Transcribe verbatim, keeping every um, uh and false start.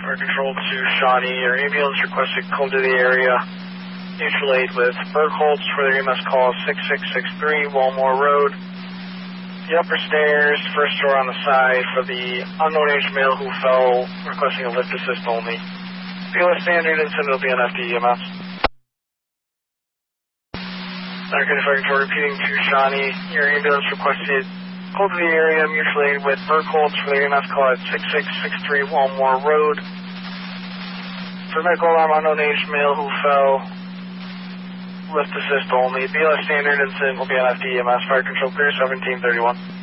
Fire Control to Shawnee. Your ambulance requested call to the area. Mutual aid with Bergholz for their E M S call six six six three Walmore Road. The upper stairs, first door on the side for the unknown age male who fell, requesting a lift assist only. B L S standard incident will be on F D E M S. Okay, Fire Control repeating to Shawnee. Your ambulance requested call to the area. Mutual aid with Bergholz for their E M S call at six six six three Walmore Road. For medical alarm, unknown age male who fell. Lift assist only. B L S standard incident will be on F D E M S. Fire Control clear seventeen thirty-one.